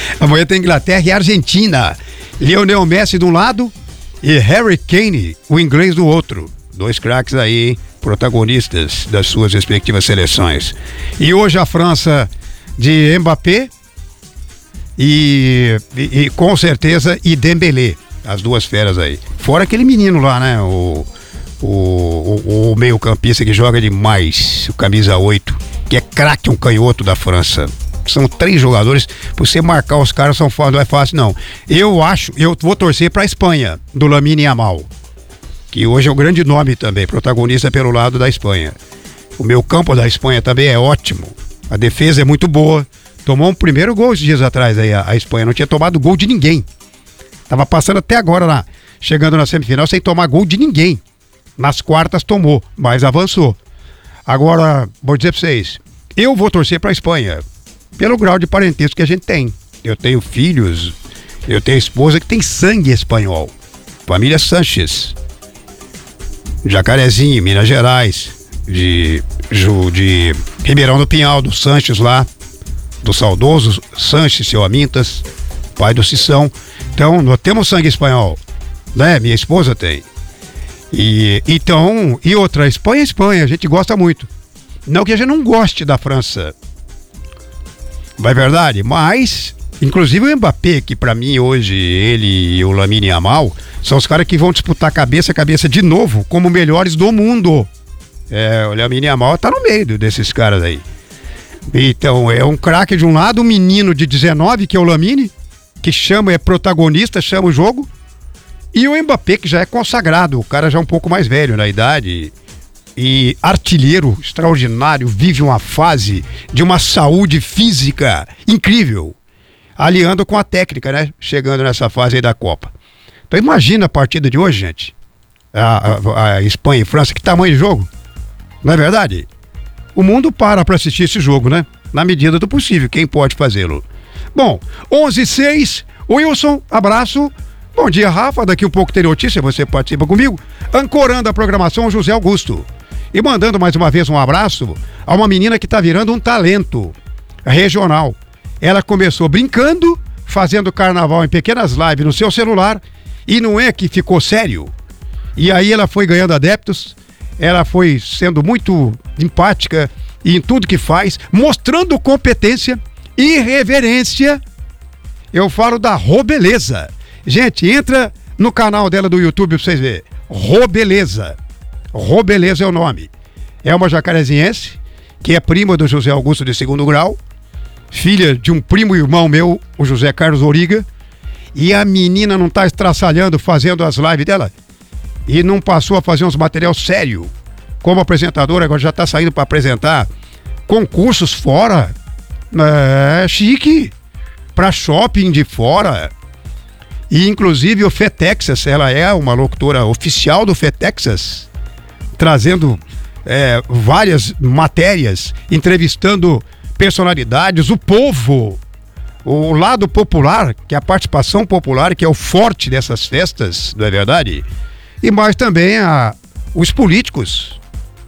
Amanhã tem Inglaterra e Argentina. Lionel Messi de um lado e Harry Kane, o inglês, do outro. 2 craques aí, protagonistas das suas respectivas seleções. E hoje a França de Mbappé e com certeza e Dembélé, as 2 feras aí. Fora aquele menino lá, né? O meio-campista que joga demais, o camisa 8, que é craque, um canhoto da França. São 3 jogadores, pra você marcar os caras não é fácil, não. Eu vou torcer pra Espanha, do Lamine Yamal, que hoje é um grande nome também, protagonista pelo lado da Espanha. O meio campo da Espanha também é ótimo, a defesa é muito boa. Tomou um primeiro gol esses dias atrás aí, a Espanha não tinha tomado gol de ninguém. Tava passando até agora lá, chegando na semifinal sem tomar gol de ninguém. Nas quartas tomou, mas avançou. Agora, vou dizer pra vocês, eu vou torcer pra Espanha, pelo grau de parentesco que a gente tem. Eu tenho filhos, eu tenho esposa que tem sangue espanhol. Família Sanches, Jacarezinho, Minas Gerais, de Ribeirão do Pinhal, do Sanches lá, do saudoso Sanches, seu Amintas, pai do Cissão. Então, nós temos sangue espanhol, né? Minha esposa tem. E outra, Espanha, a gente gosta muito. Não que a gente não goste da França, não é verdade? Mas, inclusive o Mbappé, que pra mim hoje, ele e o Lamine Yamal, são os caras que vão disputar cabeça a cabeça de novo como melhores do mundo. O Lamine Yamal tá no meio desses caras aí. Então, é um craque de um lado, um menino de 19, que é o Lamine, que é protagonista, chama o jogo. E o Mbappé, que já é consagrado, o cara já é um pouco mais velho na idade e artilheiro extraordinário, vive uma fase de uma saúde física incrível, aliando com a técnica, né? Chegando nessa fase aí da Copa. Então imagina a partida de hoje, gente. A Espanha e França, que tamanho de jogo, não é verdade? O mundo para assistir esse jogo, né? Na medida do possível, quem pode fazê-lo. Bom, 11:06, Wilson, abraço. Bom dia, Rafa, daqui um pouco tem notícia, você participa comigo. Ancorando a programação, José Augusto. E mandando mais uma vez um abraço a uma menina que está virando um talento regional. Ela começou brincando, fazendo carnaval em pequenas lives no seu celular, e não é que ficou sério. E aí ela foi ganhando adeptos, ela foi sendo muito empática em tudo que faz, mostrando competência e reverência. Eu falo da Robeleza. Gente, entra no canal dela do YouTube pra vocês verem. Robeleza. Robeleza é o nome. É uma jacareziense, que é prima do José Augusto de 2º grau, filha de um primo irmão meu, o José Carlos Origa, e a menina não tá estraçalhando fazendo as lives dela e não passou a fazer uns material sério como apresentadora, agora já tá saindo para apresentar concursos fora. É chique, para shopping de fora. E inclusive o FETexas, ela é uma locutora oficial do FETexas, trazendo várias matérias, entrevistando personalidades, o povo, o lado popular, que é a participação popular, que é o forte dessas festas, não é verdade? E mais também os políticos,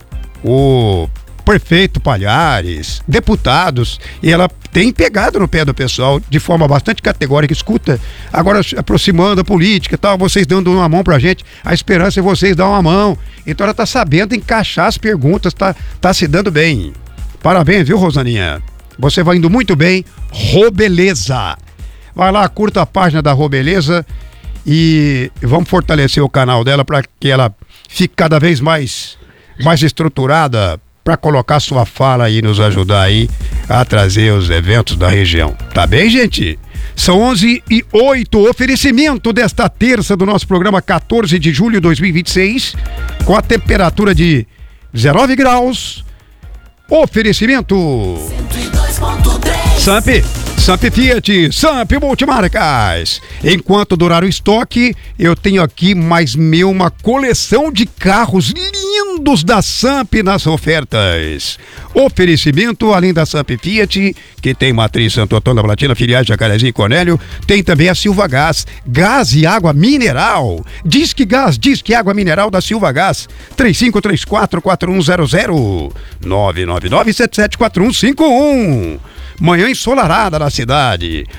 o prefeito Palhares, deputados, e ela tem pegado no pé do pessoal de forma bastante categórica. Escuta, agora aproximando a política e tal, vocês dando uma mão pra gente, a esperança é vocês dar uma mão. Então ela tá sabendo encaixar as perguntas, tá se dando bem. Parabéns, viu, Rosaninha? Você vai indo muito bem. Robeleza. Vai lá, curta a página da Robeleza e vamos fortalecer o canal dela para que ela fique cada vez mais estruturada para colocar sua fala e nos ajudar aí a trazer os eventos da região. Tá bem, gente? São 11:08, oferecimento desta terça do nosso programa, 14 de julho de 2026, com a temperatura de 19 graus. Oferecimento 102.3 Samp Fiat, Samp Multimarcas. Enquanto durar o estoque, eu tenho aqui mais uma coleção de carros lindos da Samp nas ofertas. Oferecimento, além da Samp Fiat, que tem matriz Santo Antônio da Platina, filiais Jacarezinho e Cornélio, tem também a Silva Gás, gás e água mineral. Disque Gás, Disque Água Mineral da Silva Gás, 3534-4100, 999-774151. Manhã ensolarada na cidade.